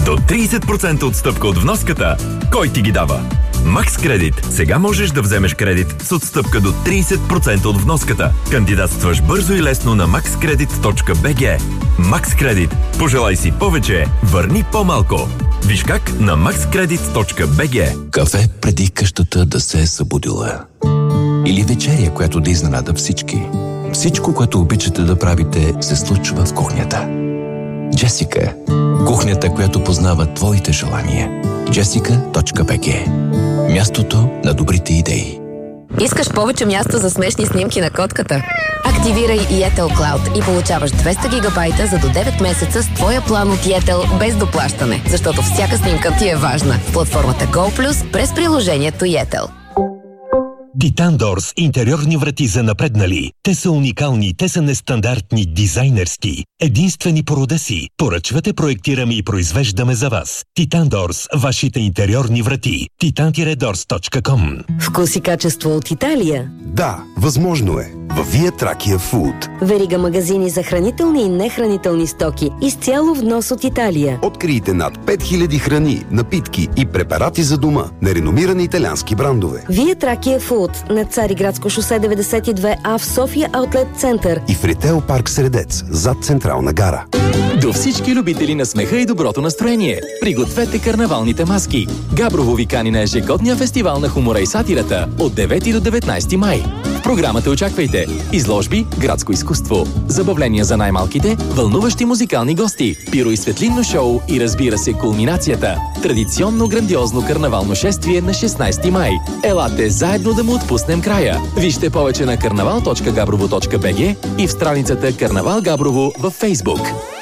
До 30% отстъпка от вноската. Кой ти ги дава? Max Credit. Сега можеш да вземеш кредит с отстъпка до 30% от вноската. Кандидатстваш бързо и лесно на maxcredit.bg. Max Credit. Пожелай си повече, върни по-малко. Виж как на maxcredit.bg. Кафе преди къщата да се е събудила. Или вечеря, която да изненада всички. Всичко, което обичате да правите, се случва в кухнята. Джесика. Кухнята, която познава твоите желания. Jessica.bg. Мястото на добрите идеи. Искаш повече място за смешни снимки на котката? Активирай Yettel Cloud и получаваш 200 гигабайта за до 9 месеца с твоя план от Yettel без доплащане, защото всяка снимка ти е важна. В платформата Go+, през приложението Yettel. Титан Дорс – интериорни врати за напреднали. Те са уникални, те са нестандартни, дизайнерски. Единствени по рода си. Поръчвате, проектираме и произвеждаме за вас. Титан Дорс – вашите интериорни врати. titan-doors.com. Вкус и качество от Италия? Да, възможно е. Във Вия Тракия Фуд. Верига магазини за хранителни и нехранителни стоки. Изцяло внос от Италия. Открийте над 5000 храни, напитки и препарати за дома на реномирани италиански брандове. Вия Тракия Фуд на Цариградско шосе 92А в София Аутлет Център и в Ритейл парк Средец, зад Централна гара. До всички любители на смеха и доброто настроение, пригответе карнавалните маски. Габрово ви кани на ежегодния фестивал на хумора и сатирата от 9 до 19 май. В програмата очаквайте изложби, градско изкуство, забавления за най-малките, вълнуващи музикални гости, пиро и светлинно шоу и разбира се кулминацията. Традиционно грандиозно карнавално шествие на 16 май. Елате заедно да му отпуснем края. Вижте повече на carnaval.gabrovo.bg и в страницата Карнавал Габрово във Фейсбук.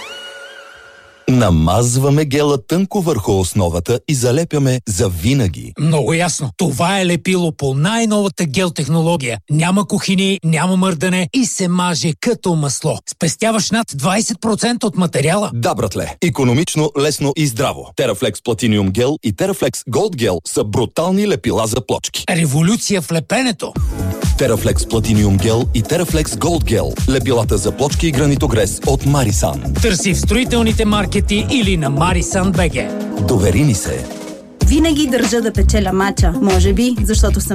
Намазваме гела тънко върху основата и залепяме завинаги. Много ясно. Това е лепило по най-новата гел технология. Няма кухини, няма мърдане и се маже като масло. Спестяваш над 20% от материала. Да, братле. Икономично, лесно и здраво. Терафлекс Platinum Gel и Терафлекс Gold Gel са брутални лепила за плочки. Революция в лепенето. Терафлекс Platinum Gel и Терафлекс Gold Gel. Лепилата за плочки и гранитогрес от Марисан. Търси в строителните маркети или на Marisan.bg. Довери ни се. Винаги държа да печеля мача. Може би, защото съм